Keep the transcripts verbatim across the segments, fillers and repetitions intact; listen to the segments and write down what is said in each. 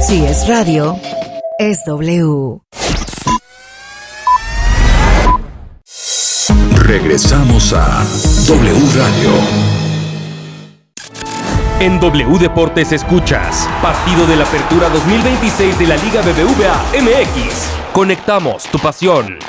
Si es radio, es W. Regresamos a W Radio. En W Deportes escuchas partido de la Apertura dos mil veintiséis de la Liga B B V A M X. Conectamos tu pasión.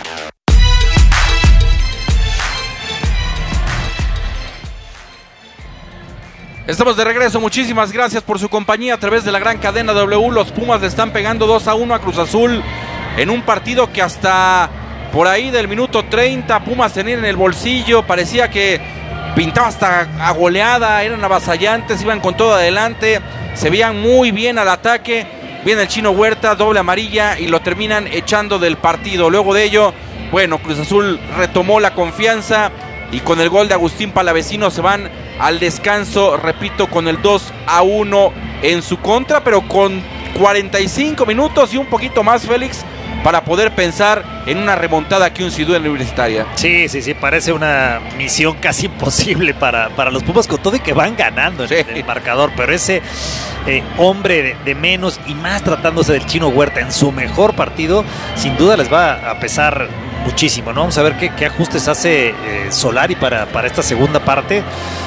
Estamos de regreso, muchísimas gracias por su compañía a través de la gran cadena W. Los Pumas le están pegando dos a uno a Cruz Azul en un partido que hasta por ahí del minuto treinta Pumas tenía en el bolsillo, parecía que pintaba hasta a goleada, eran avasallantes, iban con todo adelante, se veían muy bien al ataque. Viene el Chino Huerta, doble amarilla y lo terminan echando del partido. Luego de ello, bueno, Cruz Azul retomó la confianza y con el gol de Agustín Palavecino se van al descanso, repito, con el dos a uno en su contra, pero con cuarenta y cinco minutos y un poquito más, Félix, para poder pensar en una remontada aquí en Ciudad Universitaria. Sí, sí, sí, parece una misión casi imposible para, para los Pumas, con todo y que van ganando en sí. el, el marcador, pero ese eh, hombre de, de menos y más tratándose del Chino Huerta en su mejor partido, sin duda les va a pesar muchísimo, ¿no? Vamos a ver qué, qué ajustes hace eh, Solari para, para esta segunda parte,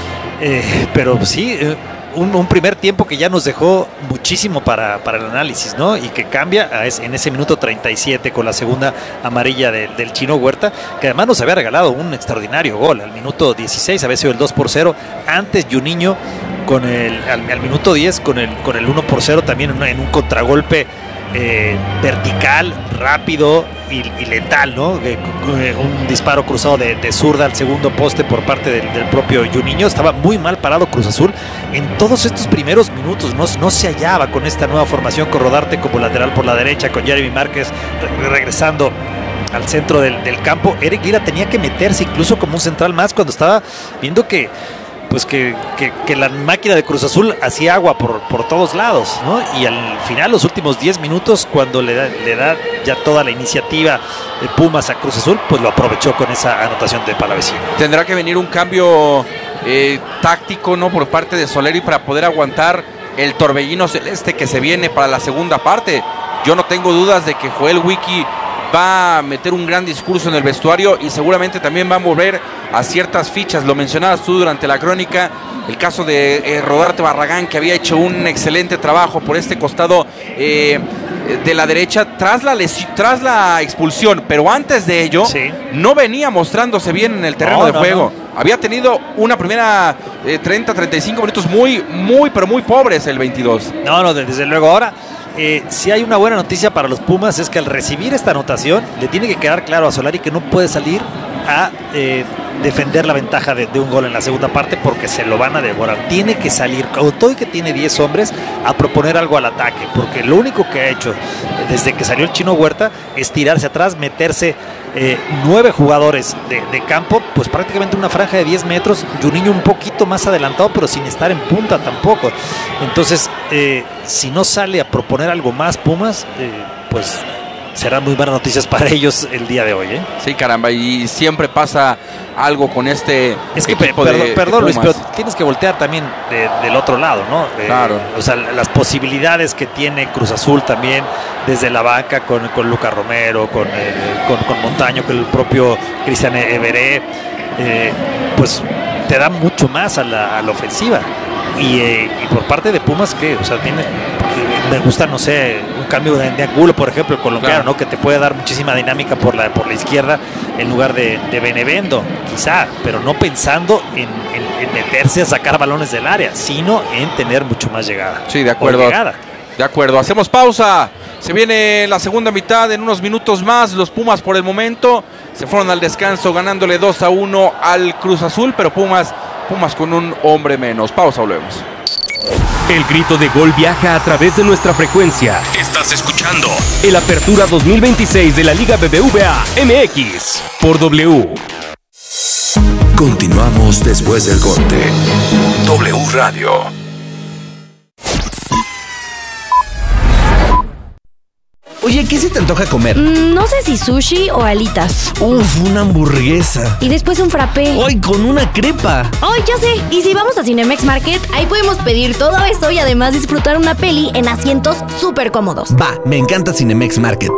eh, pero sí... Eh, Un, un primer tiempo que ya nos dejó muchísimo para, para el análisis, ¿no? Y que cambia a ese, en ese minuto treinta y siete con la segunda amarilla de, del Chino Huerta, que además nos había regalado un extraordinario gol. Al minuto dieciséis había sido el dos por cero. Antes Juninho con el, al, al minuto diez con el, con el uno por cero también en, en un contragolpe eh, vertical, rápido y, y letal, ¿no? Eh, un disparo cruzado de, de zurda al segundo poste por parte del, del propio Juninho. Estaba muy mal parado Cruz Azul en todos estos primeros minutos, no, no se hallaba con esta nueva formación, con Rodarte como lateral por la derecha, con Jeremy Márquez re- regresando al centro del, del campo. Eric Lira tenía que meterse incluso como un central más cuando estaba viendo que pues que, que, que la máquina de Cruz Azul hacía agua por, por todos lados, ¿no? Y al final, los últimos diez minutos, cuando le da, le da ya toda la iniciativa de Pumas a Cruz Azul, pues lo aprovechó con esa anotación de Palavecino. Tendrá que venir un cambio eh, táctico, ¿no?, por parte de Solari para poder aguantar el torbellino celeste que se viene para la segunda parte. Yo no tengo dudas de que Joel Wiki va a meter un gran discurso en el vestuario y seguramente también va a mover a ciertas fichas. Lo mencionabas tú durante la crónica, el caso de eh, Rodarte Barragán, que había hecho un excelente trabajo por este costado eh, de la derecha tras la lesión, tras la expulsión, pero antes de ello sí. no venía mostrándose bien en el terreno no, de no, juego. No. Había tenido una primera eh, treinta, treinta y cinco minutos muy, muy, pero muy pobres el veintidós. No, no, desde luego. Ahora, eh, si hay una buena noticia para los Pumas, es que al recibir esta anotación, le tiene que quedar claro a Solari que no puede salir a eh, defender la ventaja de, de un gol en la segunda parte, porque se lo van a devorar. Tiene que salir, con todo y que tiene diez hombres, a proponer algo al ataque, porque lo único que ha hecho desde que salió el Chino Huerta es tirarse atrás, meterse eh, nueve jugadores de, de campo, pues prácticamente una franja de diez metros, Juninho un poquito más adelantado, pero sin estar en punta tampoco. Entonces, eh, si no sale a proponer algo más Pumas, eh, pues serán muy buenas noticias para ellos el día de hoy, ¿eh? Sí, caramba, y siempre pasa algo con este es que equipo perdón, de, perdón de Luis, pero tienes que voltear también de, del otro lado, ¿no? Eh, claro. O sea, las posibilidades que tiene Cruz Azul también desde la banca con, con Lucas Romero, con, eh, con, con Montaño, con el propio Cristian Everé, eh, pues te da mucho más a la, a la ofensiva. Y, eh, y por parte de Pumas, que, o sea, tiene, me gusta, no sé, un cambio de, de Angulo, por ejemplo, el colombiano, claro, ¿no? Que te puede dar muchísima dinámica por la, por la izquierda en lugar de, de Benevendo, quizá, pero no pensando en, en, en meterse a sacar balones del área, sino en tener mucho más llegada. Sí, de acuerdo. De acuerdo, hacemos pausa. Se viene la segunda mitad en unos minutos más. Los Pumas por el momento se fueron al descanso ganándole dos a uno al Cruz Azul, pero Pumas, Pumas con un hombre menos. Pausa, volvemos. El grito de gol viaja a través de nuestra frecuencia. Estás escuchando el Apertura dos mil veintiséis de la Liga B B V A M X por W. Continuamos después del corte. W Radio. Oye, ¿qué se te antoja comer? Mm, no sé si sushi o alitas. Uf, una hamburguesa. Y después un frappé. ¡Ay, con una crepa! ¡Ay, ya sé! Y si vamos a Cinemex Market, ahí podemos pedir todo eso y además disfrutar una peli en asientos súper cómodos. Va, me encanta Cinemex Market.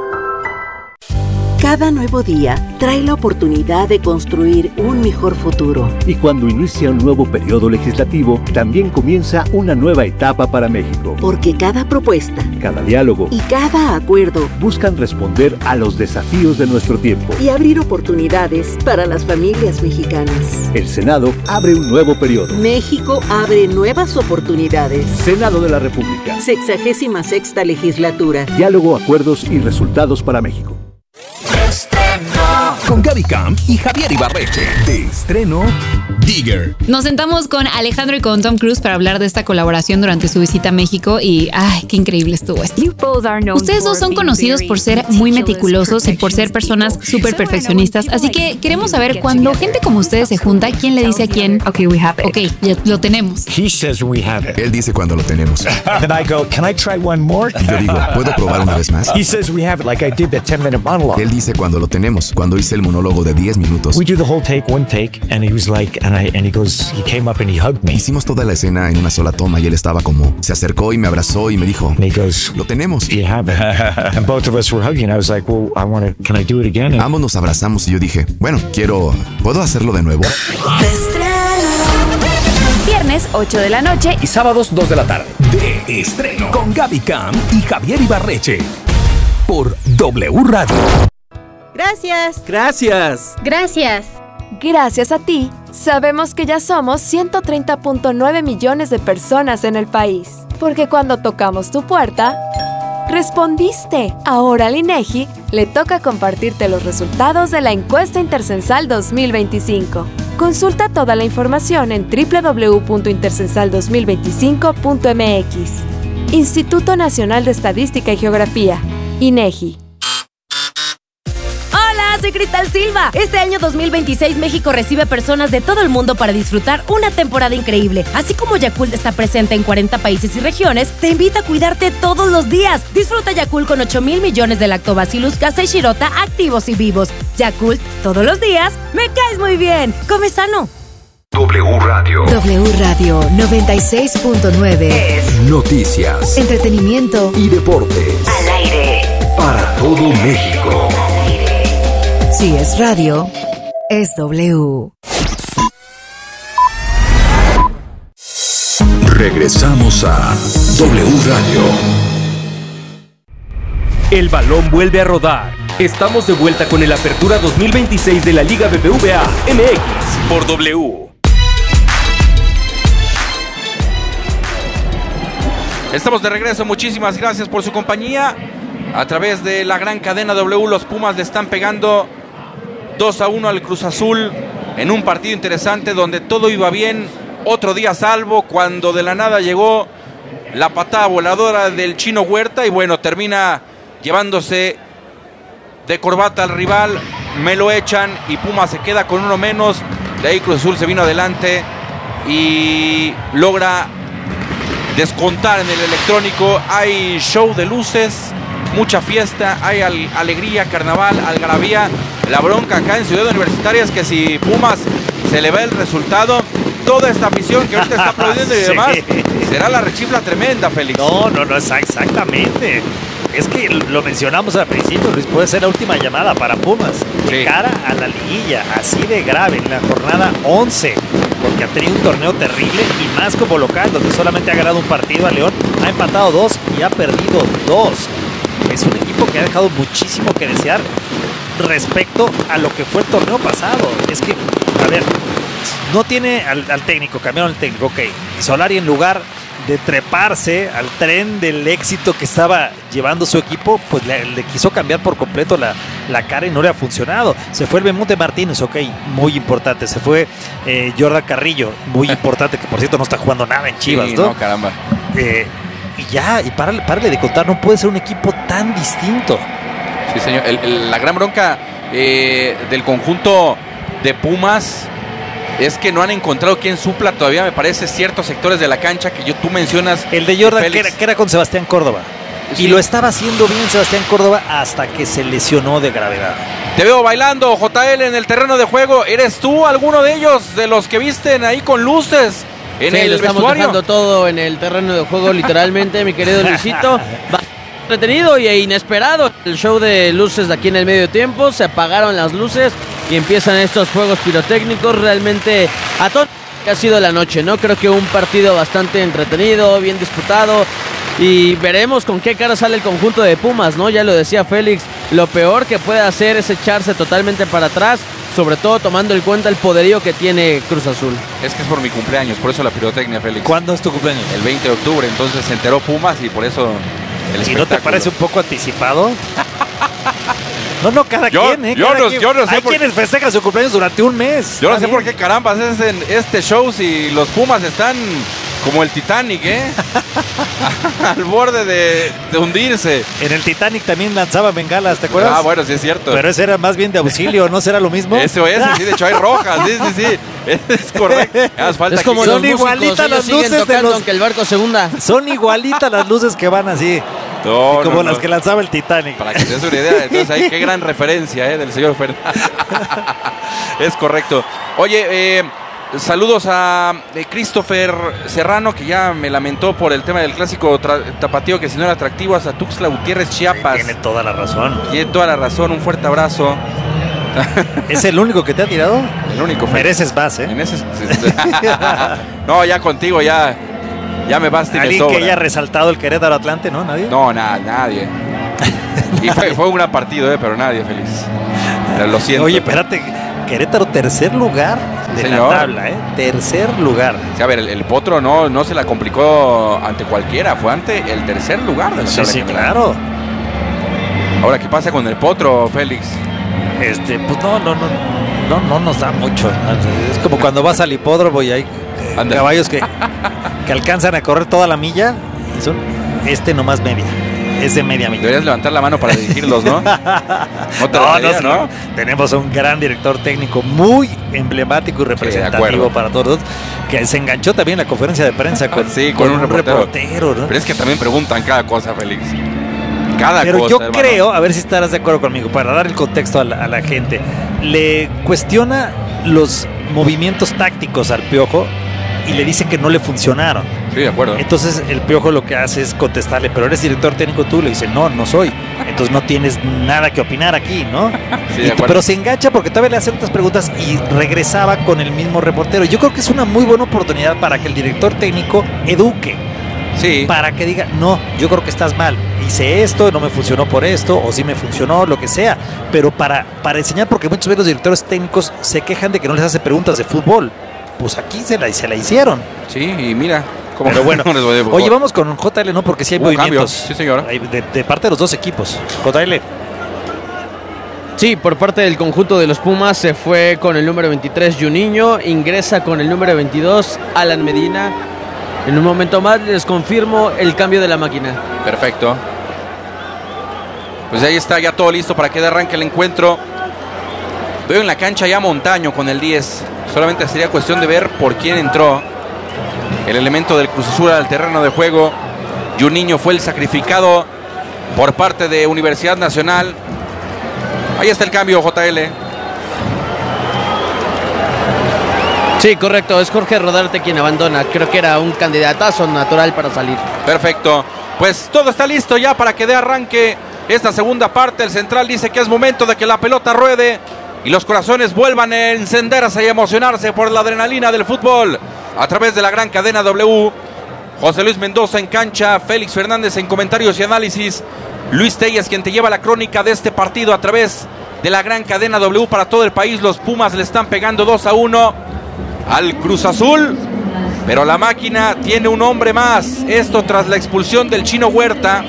Cada nuevo día trae la oportunidad de construir un mejor futuro. Y cuando inicia un nuevo periodo legislativo, también comienza una nueva etapa para México. Porque cada propuesta, cada diálogo y cada acuerdo buscan responder a los desafíos de nuestro tiempo y abrir oportunidades para las familias mexicanas. El Senado abre un nuevo periodo. México abre nuevas oportunidades. Senado de la República. Sexagésima sexta legislatura. Diálogo, acuerdos y resultados para México. Con Gaby Camp y Javier Ibarreche. De estreno, Digger. Nos sentamos con Alejandro y con Tom Cruise para hablar de esta colaboración durante su visita a México y ¡ay, qué increíble estuvo esto! Ustedes dos son conocidos por ser muy meticulosos y por ser personas súper perfeccionistas, así que queremos saber, cuando gente como ustedes se junta, ¿quién le dice a quién? Ok, we have it. Ok, ya lo tenemos. He says we have it. Él dice cuando lo tenemos. And I go, can I try one more? Y yo digo, ¿puedo probar una vez más? He says we have it, like I did the ten minute monologue. Él dice cuando lo tenemos, cuando hice el monólogo de diez minutos. We do the whole take, one take, and he was like, and I, and he goes, he came up and he hugged me. Hicimos toda la escena en una sola toma y él estaba como, se acercó y me abrazó y me dijo, and he goes, lo tenemos. You have it. And both of us were hugging. I was like, well, I want to, can I do it again? And ambos nos abrazamos y yo dije, bueno, quiero, ¿puedo hacerlo de nuevo? Viernes ocho de la noche y sábados dos de la tarde. De estreno con Gaby Camp y Javier Ibarreche por W Radio. Gracias. Gracias. Gracias. Gracias a ti, sabemos que ya somos ciento treinta punto nueve millones de personas en el país. Porque cuando tocamos tu puerta, respondiste. Ahora al INEGI le toca compartirte los resultados de la encuesta intercensal dos mil veinticinco. Consulta toda la información en doble u doble u doble u punto intercensal dos mil veinticinco punto m x. Instituto Nacional de Estadística y Geografía, INEGI. Soy Cristal Silva. Este año dos mil veintiséis México recibe personas de todo el mundo para disfrutar una temporada increíble. Así como Yakult está presente en cuarenta países y regiones, te invita a cuidarte todos los días. Disfruta Yakult con ocho mil millones de lactobacillus casei shirota activos y vivos. Yakult, todos los días, me caes muy bien. Come sano. W Radio. W Radio noventa y seis punto nueve. Es noticias, entretenimiento y deportes. Al aire. Para todo México. Si es radio, es W. Regresamos a W Radio. El balón vuelve a rodar. Estamos de vuelta con el Apertura dos mil veintiséis de la Liga B B V A M X por W. Estamos de regreso, muchísimas gracias por su compañía. A través de la gran cadena W, los Pumas le están pegando dos a uno al Cruz Azul en un partido interesante donde todo iba bien. Otro día salvo cuando de la nada llegó la patada voladora del Chino Huerta y bueno, termina llevándose de corbata al rival. Me lo echan y Pumas se queda con uno menos. De ahí Cruz Azul se vino adelante y logra descontar en el electrónico. Hay show de luces, mucha fiesta, hay al- alegría, carnaval, algarabía. La bronca acá en Ciudad Universitaria es que si Pumas se le va el resultado, toda esta afición que ahorita está aplaudiendo y Sí. demás, será la rechifla tremenda, Félix. No, no, no, exactamente. Es que lo mencionamos al principio, Luis, puede ser la última llamada para Pumas. De Sí. cara a la liguilla, así de grave, en la jornada once. Porque ha tenido un torneo terrible y más como local, donde solamente ha ganado un partido a León, ha empatado dos y ha perdido dos. Es un equipo que ha dejado muchísimo que desear respecto a lo que fue el torneo pasado. Es que, a ver, no tiene al, al técnico, cambiaron el técnico, ok. Y Solari, en lugar de treparse al tren del éxito que estaba llevando su equipo, pues le, le quiso cambiar por completo la, la cara y no le ha funcionado. Se fue el Bemonte Martínez, ok, muy importante. Se fue eh, Jordan Carrillo, muy importante, que por cierto no está jugando nada en Chivas, Sí, ¿no? no, caramba. Eh, y ya, y párale, párale de contar, no puede ser un equipo tan distinto. Sí, señor. El- el- la gran bronca eh, del conjunto de Pumas es que no han encontrado quien supla todavía, me parece, ciertos sectores de la cancha que yo, tú mencionas. El de Jordan, que Félix. era, que era con Sebastián Córdoba. Y lo estaba haciendo bien Sebastián Córdoba hasta que se lesionó de gravedad. Te veo bailando, J L, en el terreno de juego. ¿Eres tú alguno de ellos, de los que visten ahí con luces en sí, el lo estamos vestuario? dejando todo en el terreno de juego, literalmente, mi querido Luisito. Entretenido y inesperado el show de luces de aquí en el medio tiempo. Se apagaron las luces y empiezan estos juegos pirotécnicos. Realmente a todo ha sido la noche, ¿no? Creo que un partido bastante entretenido, bien disputado. Y veremos con qué cara sale el conjunto de Pumas, ¿no? Ya lo decía Félix, lo peor que puede hacer es echarse totalmente para atrás, sobre todo tomando en cuenta el poderío que tiene Cruz Azul. Es que es por mi cumpleaños, por eso la pirotecnia, Félix. ¿Cuándo es tu cumpleaños? El veinte de octubre, entonces se enteró Pumas y por eso el ¿Y no te parece un poco anticipado? No, no, cada yo, quien, ¿eh? Yo, cada no, quien. yo no sé Hay por... quienes festejan su cumpleaños durante un mes. Yo no sé bien. por qué carambas es en este show si los Pumas están como el Titanic, ¿eh? Al borde de, de hundirse. En el Titanic también lanzaban bengalas, ¿te acuerdas? Ah, bueno, sí es cierto. Pero ese era más bien de auxilio, ¿no será lo mismo? Eso es, sí, de hecho hay rojas, sí, sí, sí. Es correcto. Falta es como que... los Son igualitas las luces tocando, de los... aunque el barco se hunda. Son igualitas las luces que van así. No, como no, las no. que lanzaba el Titanic. Para que te des una idea, entonces ahí qué gran referencia, ¿eh? Del señor Fernández. Es correcto. Oye, eh, saludos a eh, Christopher Serrano, que ya me lamentó por el tema del clásico tapatío, que si no era atractivo, hasta Tuxtla Gutiérrez, Chiapas. Tiene toda la razón. Tiene toda la razón, un fuerte abrazo. ¿Es el único que te ha tirado? El único. Mereces más, ¿eh? Mereces... No, ya contigo, ya... Ya me basta y me ¿Alguien sobra. que haya resaltado el Querétaro Atlante, no? ¿Nadie? No, nada, nadie. Y fue, fue un gran partido, ¿eh? Pero nadie feliz. Lo siento. Oye, espérate, Querétaro tercer lugar de Señor. la tabla, ¿eh? Tercer lugar. O sea, a ver, el, el Potro no, no se la complicó ante cualquiera, fue ante el tercer lugar de la Sí, tabla sí, general. claro. Ahora, ¿qué pasa con el Potro, Félix? Este, pues no, no, no, no, no nos da mucho. Es como cuando vas al hipódromo y hay eh, Anda. caballos que, que alcanzan a correr toda la milla. Y son, este nomás media. Es de media milla. Deberías levantar la mano para dirigirlos, ¿no? No, te No, la no, daría, sí. ¿no? Tenemos a un gran director técnico muy emblemático y representativo acuerdo. para todos, que se enganchó también en la conferencia de prensa con, Sí, con, un reportero. reportero, ¿no? Pero es que también preguntan cada cosa, Félix. Cada Pero cosa, yo hermano. creo, a ver si estarás de acuerdo conmigo, para dar el contexto a la, a la gente, le cuestiona los movimientos tácticos al Piojo y le dice que no le funcionaron. Sí, de acuerdo. Entonces el Piojo lo que hace es contestarle, pero eres director técnico tú, le dice, no, no soy. Entonces no tienes nada que opinar aquí, ¿no? Sí, Y- de acuerdo. pero se engancha porque todavía le hacen otras preguntas y regresaba con el mismo reportero. Yo creo que es una muy buena oportunidad para que el director técnico eduque. Sí. Para que diga, no, yo creo que estás mal. Hice esto, no me funcionó por esto, o sí me funcionó, lo que sea. Pero para, para enseñar, porque muchas veces los directores técnicos se quejan de que no les hace preguntas de fútbol. Pues aquí se la, se la hicieron. Sí, y mira. Cómo Pero bueno, no les voy a- oye, vamos con J L, ¿no? Porque sí hay Hubo movimientos. cambios, sí, señor. Hay De, de parte de los dos equipos. J L. Sí, por parte del conjunto de los Pumas se fue con el número veintitrés Juninho, ingresa con el número veintidós Alan Medina. En un momento más les confirmo el cambio de la máquina. Perfecto. Pues ahí está ya todo listo para que dé arranque el encuentro. Veo en la cancha ya Montaño con el diez. Solamente sería cuestión de ver por quién entró el elemento del Cruz Azul al terreno de juego. Juninho fue el sacrificado por parte de Universidad Nacional. Ahí está el cambio, J L. Sí, correcto, es Jorge Rodarte quien abandona. Creo que era un candidatazo natural para salir. Perfecto. Pues todo está listo ya para que dé arranque esta segunda parte. El central dice que es momento de que la pelota ruede y los corazones vuelvan a encenderse y emocionarse por la adrenalina del fútbol. A través de la gran cadena W. José Luis Mendoza en cancha, Félix Fernández en comentarios y análisis. Luis Telles quien te lleva la crónica de este partido a través de la gran cadena W para todo el país. Los Pumas le están pegando dos a uno al Cruz Azul, pero la máquina tiene un hombre más. Esto tras la expulsión del Chino Huerta.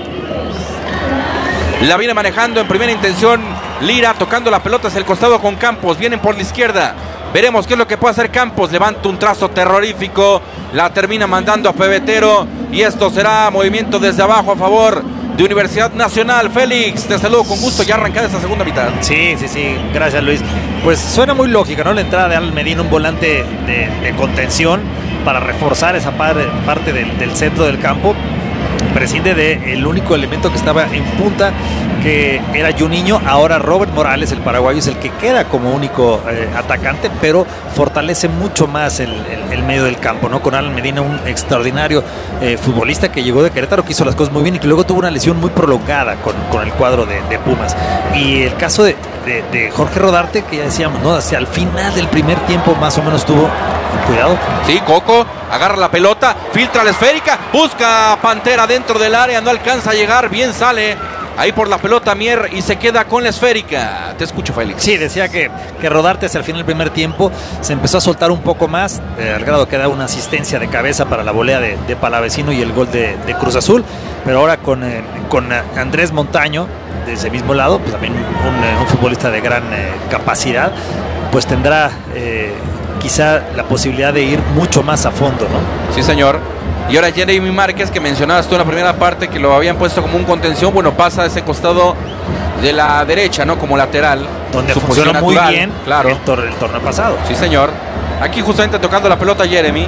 La viene manejando en primera intención Lira, tocando la pelota hacia el costado con Campos. Vienen por la izquierda. Veremos qué es lo que puede hacer Campos. Levanta un trazo terrorífico. La termina mandando a Pebetero. Y esto será movimiento desde abajo a favor de Universidad Nacional. Félix, te saludo con gusto. Ya arrancada esta segunda mitad. Sí, sí, sí. Gracias, Luis. Pues suena muy lógica, ¿no? La entrada de Alan Medina, un volante de, de contención para reforzar esa par- parte del, del centro del campo. prescinde del único elemento que estaba en punta, que era Juninho. Ahora Robert Morales, el paraguayo, es el que queda como único eh, atacante, pero fortalece mucho más el, el, el medio del campo, ¿no? Con Alan Medina, un extraordinario eh, futbolista que llegó de Querétaro, que hizo las cosas muy bien y que luego tuvo una lesión muy prolongada con, con el cuadro de, de Pumas. Y el caso de, de, de Jorge Rodarte, que ya decíamos, ¿no? Hacia el final del primer tiempo más o menos tuvo cuidado. Sí, Coco agarra la pelota, filtra la esférica, busca Pantera dentro del área, no alcanza a llegar, bien sale ahí por la pelota Mier y se queda con la esférica. Te escucho, Félix. Sí, decía que, que Rodarte hacia el final del primer tiempo se empezó a soltar un poco más, eh, al grado que da una asistencia de cabeza para la volea de, de Palavecino y el gol de, de Cruz Azul, pero ahora con, eh, con Andrés Montaño de ese mismo lado, pues también un, un futbolista de gran eh, capacidad, pues tendrá eh, quizá la posibilidad de ir mucho más a fondo, ¿no? Sí, señor. Y ahora Jeremy Márquez, que mencionabas tú en la primera parte que lo habían puesto como un contención, bueno, pasa a ese costado de la derecha, ¿no? Como lateral. Donde funcionó muy natural, bien claro. el, tor el torneo pasado. Sí, señor. Aquí justamente tocando la pelota Jeremy.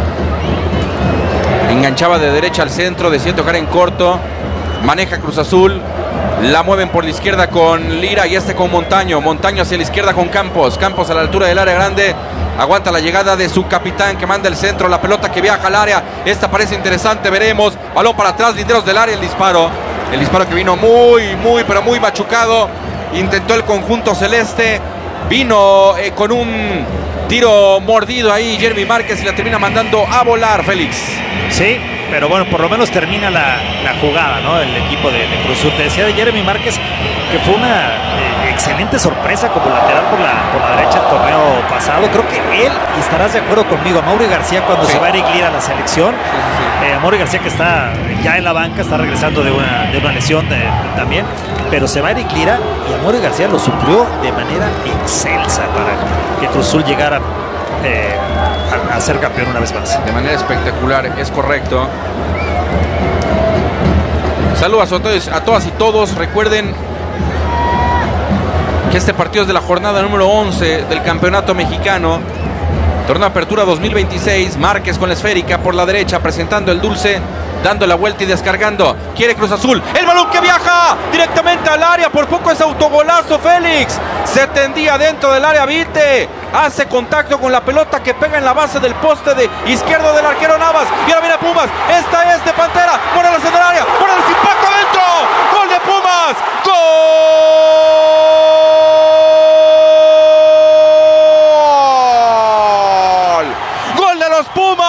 Enganchaba de derecha al centro, decide tocar en corto. Maneja Cruz Azul. La mueven por la izquierda con Lira y este con Montaño. Montaño hacia la izquierda con Campos. Campos a la altura del área grande. Aguanta la llegada de su capitán que manda el centro. La pelota que viaja al área. Esta parece interesante, veremos. Balón para atrás, linderos del área. El disparo. El disparo que vino muy, muy, pero muy machucado. Intentó el conjunto celeste. Vino eh, con un tiro mordido ahí Jeremy Márquez y la termina mandando a volar, Félix. Sí, pero bueno, por lo menos termina la, la jugada, ¿no? El equipo de, de Cruz Azul. Te decía de Jeremy Márquez que fue una eh, excelente sorpresa como lateral por la, por la derecha el torneo pasado. Creo que él, y estarás de acuerdo conmigo, Amaury García cuando sí. se va a Eric Lira a la selección, sí, sí, sí. Eh, Amaury García que está ya en la banca, está regresando de una, de una lesión de, de, también, pero se va a Eric Lira y Amaury García lo suplió de manera excelsa para que Cruz Azul llegara eh, a, a ser campeón una vez más. De manera espectacular, es correcto. Saludos a todos, a todas y todos. Recuerden que este partido es de la jornada número once del campeonato mexicano. Torneo Apertura dos mil veintiséis. Márquez con la esférica por la derecha, presentando el dulce, dando la vuelta y descargando. Quiere Cruz Azul. El balón que viaja directamente al área. Por poco es autogolazo, Félix. Se tendía dentro del área Vite. Hace contacto con la pelota que pega en la base del poste de izquierdo del arquero Navas. Y ahora viene Pumas. Esta es de Pantera. Morales en el área. Morales impacta adentro. Gol de Pumas. Gol. Gol de los Pumas.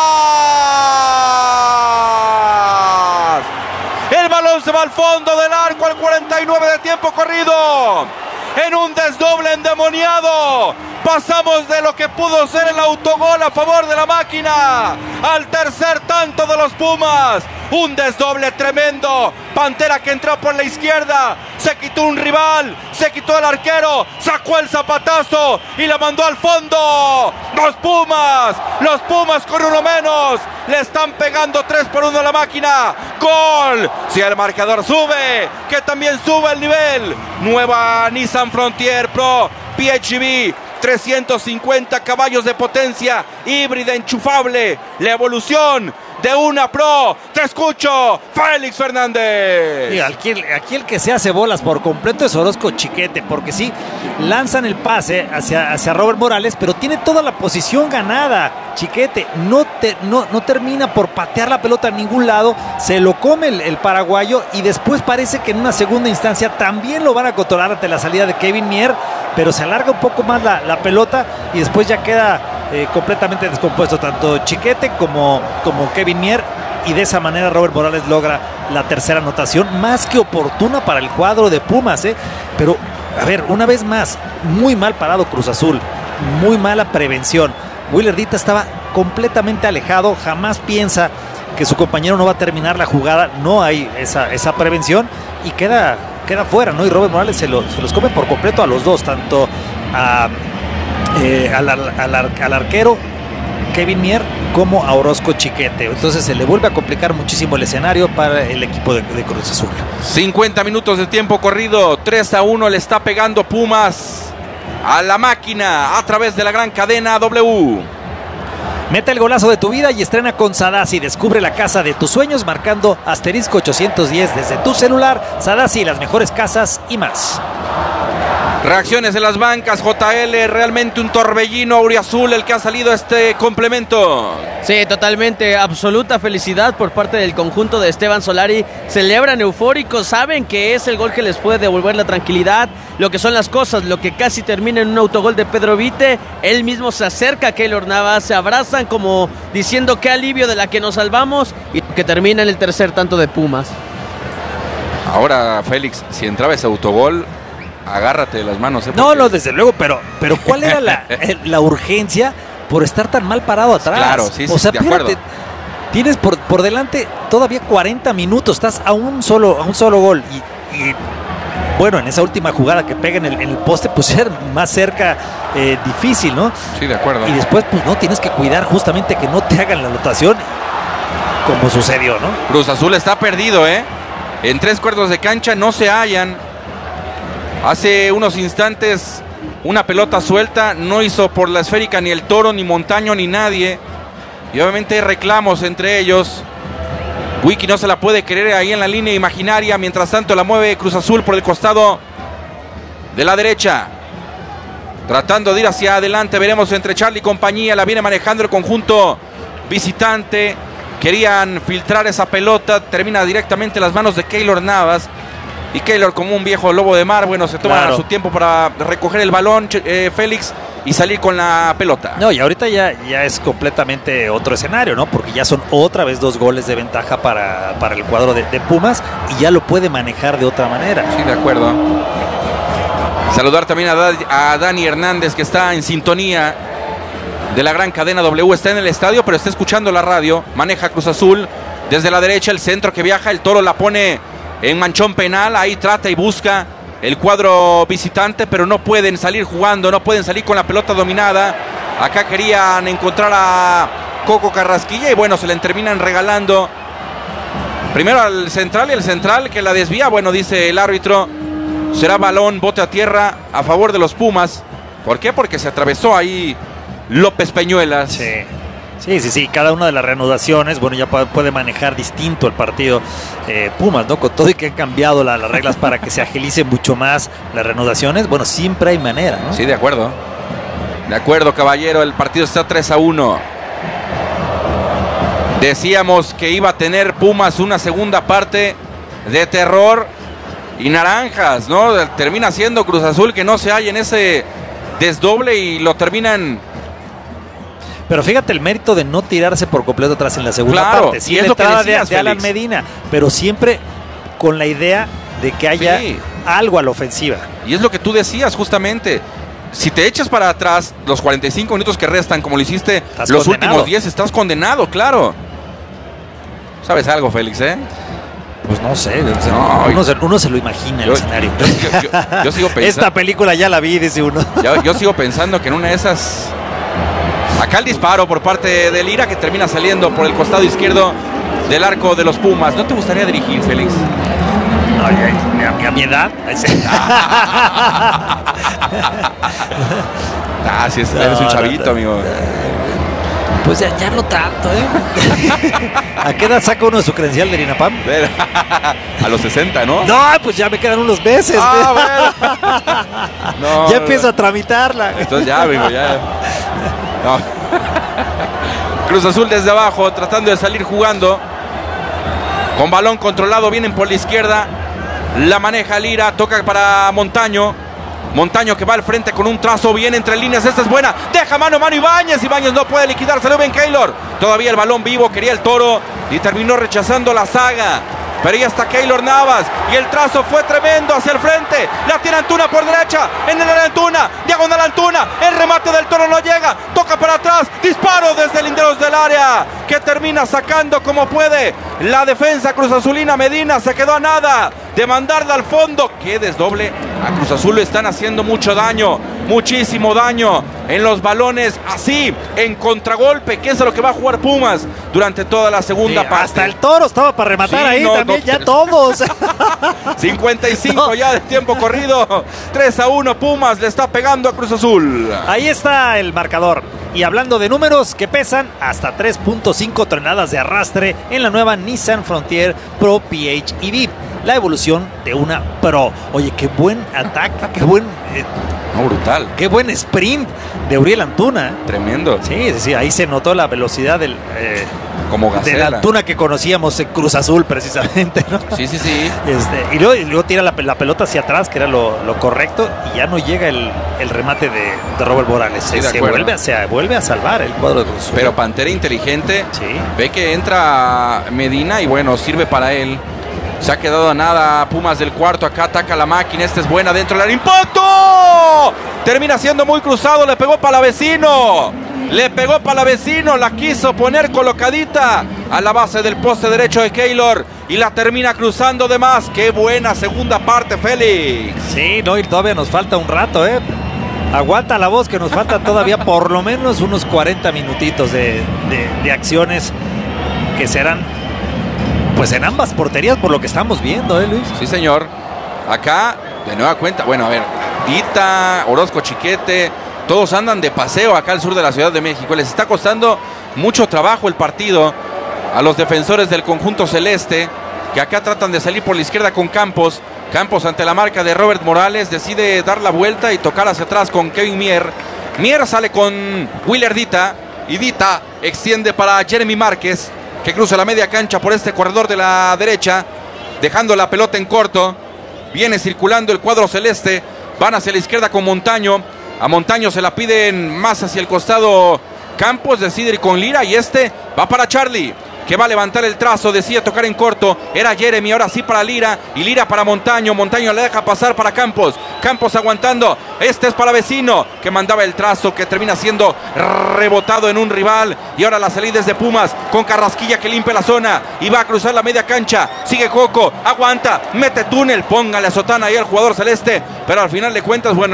El balón se va al fondo del arco al cuarenta y nueve de tiempo corrido. En un desdoble endemoniado. Pasamos de lo que pudo ser el autogol a favor de la máquina al tercer tanto de los Pumas. Un desdoble tremendo. Pantera que entró por la izquierda. Se quitó un rival. Se quitó el arquero. Sacó el zapatazo y la mandó al fondo. Los Pumas. Los Pumas con uno menos. Le están pegando tres por uno a la máquina. Gol. Si el marcador sube, que también sube el nivel. Nueva Nissan Frontier Pro P H E V. trescientos cincuenta caballos de potencia, híbrida enchufable, la evolución de una Pro. Te escucho, Félix Fernández. Sí, aquí, aquí el que se hace bolas por completo es Orozco Chiquete, porque sí, lanzan el pase hacia, hacia Robert Morales, pero tiene toda la posición ganada. Chiquete no, te, no, no termina por patear la pelota a ningún lado, se lo come el, el paraguayo y después parece que en una segunda instancia también lo van a controlar ante la salida de Kevin Mier, pero se alarga un poco más la, la pelota y después ya queda eh, completamente descompuesto tanto Chiquete como, como Kevin Mier, y de esa manera Robert Morales logra la tercera anotación, más que oportuna para el cuadro de Pumas, ¿eh? Pero a ver, una vez más, muy mal parado Cruz Azul, muy mala prevención. Willer Dita estaba completamente alejado, jamás piensa que su compañero no va a terminar la jugada, no hay esa, esa prevención y queda, queda fuera, ¿no? Y Robert Morales se, lo, se los come por completo a los dos, tanto a, eh, al, al, al arquero Kevin Mier como a Orozco Chiquete. Entonces se le vuelve a complicar muchísimo el escenario para el equipo de, de Cruz Azul. cincuenta minutos de tiempo corrido, tres a uno le está pegando Pumas a la máquina a través de la gran cadena W. Mete el golazo de tu vida y estrena con Sadasi. Descubre la casa de tus sueños marcando asterisco ochocientos diez desde tu celular. Sadasi, las mejores casas y más. Reacciones en las bancas, J L, realmente un torbellino auriazul el que ha salido este complemento. Sí, totalmente, absoluta felicidad por parte del conjunto de Esteban Solari. Celebran eufóricos, saben que es el gol que les puede devolver la tranquilidad, lo que son las cosas, lo que casi termina en un autogol de Pedro Vite. Él mismo se acerca a Keylor Navas, se abrazan como diciendo qué alivio de la que nos salvamos, y que termina en el tercer tanto de Pumas. Ahora, Félix, si entraba ese autogol, agárrate de las manos. ¿eh? No, no, desde luego, pero, pero ¿cuál era la, la urgencia por estar tan mal parado atrás? Claro, sí, sí, o sea, de acuerdo. espérate, tienes por, por delante todavía cuarenta minutos, estás a un solo, a un solo gol. Y, y bueno, en esa última jugada que pega en el, en el poste, pues ser más cerca, eh, difícil, ¿no? Sí, de acuerdo. Y después, pues no, tienes que cuidar justamente que no te hagan la anotación, como sucedió, ¿no? Cruz Azul está perdido, ¿eh? En tres cuartos de cancha no se hallan. Hace unos instantes una pelota suelta, no hizo por la esférica ni el Toro, ni Montaño, ni nadie. Y obviamente hay reclamos entre ellos. Wiki no se la puede creer ahí en la línea imaginaria. Mientras tanto la mueve Cruz Azul por el costado de la derecha. Tratando de ir hacia adelante, veremos entre Charlie y compañía. La viene manejando el conjunto visitante. Querían filtrar esa pelota, termina directamente en las manos de Keylor Navas. Y Keylor, como un viejo lobo de mar, bueno, se toma claro. su tiempo para recoger el balón, eh, Félix, y salir con la pelota. No, y ahorita ya, ya es completamente otro escenario, ¿no? Porque ya son otra vez dos goles de ventaja para, para el cuadro de, de Pumas, y ya lo puede manejar de otra manera. Sí, de acuerdo. Saludar también a, da, a Dani Hernández, que está en sintonía de la gran cadena W. Está en el estadio, pero está escuchando la radio. Maneja Cruz Azul desde la derecha, el centro que viaja, el Toro la pone en manchón penal, ahí trata y busca el cuadro visitante, pero no pueden salir jugando, no pueden salir con la pelota dominada. Acá querían encontrar a Coco Carrasquilla y bueno, se le terminan regalando primero al central, y el central que la desvía, bueno, dice el árbitro, será balón, bote a tierra a favor de los Pumas. ¿Por qué? Porque se atravesó ahí López Peñuelas. Sí. Sí, sí, sí, cada una de las reanudaciones, bueno, ya puede manejar distinto el partido eh, Pumas, ¿no? Con todo y que han cambiado la, las reglas para que se agilicen mucho más las reanudaciones, bueno, siempre hay manera, ¿no? Sí, de acuerdo. De acuerdo, caballero, el partido está tres a uno. Decíamos que iba a tener Pumas una segunda parte de terror y naranjas, ¿no? Termina siendo Cruz Azul que no se halla en ese desdoble y lo terminan. Pero fíjate el mérito de no tirarse por completo atrás en la segunda claro, parte. Sí, y es la lo que entrada decías, de, de Alan Medina, pero siempre con la idea de que haya sí. algo a la ofensiva. Y es lo que tú decías justamente. Si te echas para atrás los cuarenta y cinco minutos que restan, como lo hiciste estás los condenado. últimos diez, estás condenado, claro. ¿Sabes algo, Félix, eh? Pues no sé, no, uno, se, uno se lo imagina yo, el escenario. Yo, yo, yo, yo sigo pensando. Esta película ya la vi, dice uno. Yo, yo sigo pensando que en una de esas. Acá el disparo por parte de Lira que termina saliendo por el costado izquierdo del arco de los Pumas. ¿No te gustaría dirigir, Félix? Ay, ay, a, a mi edad. ah, si es, eres no, un chavito, no, no, amigo. Pues ya, ya lo trato, ¿eh? ¿A qué edad saca uno su credencial de INAPAM? A los sesenta, ¿no? No, pues ya me quedan unos meses. Ah, bueno. no, ya empiezo a tramitarla. Entonces ya, amigo, ya. No. Cruz Azul desde abajo, tratando de salir jugando. Con balón controlado, vienen por la izquierda. La maneja Lira, toca para Montaño. Montaño que va al frente con un trazo bien entre líneas, esta es buena, deja mano, mano Ibáñez, Ibáñez no puede liquidar, salió bien Keylor, todavía el balón vivo, quería el Toro y terminó rechazando la saga, pero ya está Keylor Navas y el trazo fue tremendo hacia el frente, la tiene Antuna por derecha, en el área Antuna, diagonal Antuna, el remate del Toro no llega, toca para atrás, disparo desde el linderos del área, que termina sacando como puede la defensa cruzazulina. Medina se quedó a nada de mandarla al fondo, qué desdoble A Cruz Azul le están haciendo mucho daño, muchísimo daño en los balones, así, en contragolpe, que es a lo que va a jugar Pumas durante toda la segunda sí, parte. Hasta el Toro estaba para rematar sí, ahí no, también, no, ya pero... todos. cincuenta y cinco no. Ya de tiempo corrido, tres a uno Pumas le está pegando a Cruz Azul. Ahí está el marcador. Y hablando de números que pesan, hasta tres punto cinco toneladas de arrastre en la nueva Nissan Frontier Pro P H E V. La evolución de una Pro. Oye, qué buen ataque, qué buen... Eh, no, brutal. Qué buen sprint de Uriel Antuna. Tremendo. Sí, sí, ahí se notó la velocidad del... Eh, Como Gacela. De la Antuna que conocíamos en Cruz Azul, precisamente, ¿no? Sí, sí, sí. Este, y, luego, y luego tira la, la pelota hacia atrás, que era lo, lo correcto, y ya no llega el, el remate de, de Robert Morales. Sí, se, se, vuelve a, se vuelve a salvar el cuadro de Cruz Azul. Pero Pantera inteligente, sí. Ve que entra Medina y bueno, sirve para él. Se ha quedado a nada Pumas del cuarto. Acá ataca la máquina. Esta es buena dentro del área. ¡Impacto! Termina siendo muy cruzado. Le pegó para la vecino. Le pegó para la vecino. La quiso poner colocadita a la base del poste derecho de Keylor. Y la termina cruzando de más. ¡Qué buena segunda parte, Félix! Sí, no, y todavía nos falta un rato, ¿eh? Aguanta la voz que nos falta todavía por lo menos unos cuarenta minutitos de, de, de acciones que serán... Pues en ambas porterías por lo que estamos viendo, ¿eh, Luis? Sí, señor. Acá, de nueva cuenta, bueno, a ver, Dita, Orozco Chiquete, todos andan de paseo acá al sur de la Ciudad de México. Les está costando mucho trabajo el partido a los defensores del conjunto celeste, que acá tratan de salir por la izquierda con Campos. Campos ante la marca de Robert Morales, decide dar la vuelta y tocar hacia atrás con Kevin Mier. Mier sale con Willer Dita, y Dita extiende para Jeremy Márquez, que cruza la media cancha por este corredor de la derecha, dejando la pelota en corto. Viene circulando el cuadro celeste, van hacia la izquierda con Montaño. A Montaño se la piden más hacia el costado Campos, decide ir con Lira y este va para Charlie, que va a levantar el trazo, decide tocar en corto. Era Jeremy, ahora sí para Lira, y Lira para Montaño. Montaño le deja pasar para Campos. Campos aguantando, este es para Vecino, que mandaba el trazo, que termina siendo rebotado en un rival. Y ahora la salida es de Pumas, con Carrasquilla que limpia la zona, y va a cruzar la media cancha. Sigue Coco, aguanta, mete túnel, póngale a Sotana ahí al jugador celeste. Pero al final de cuentas, bueno,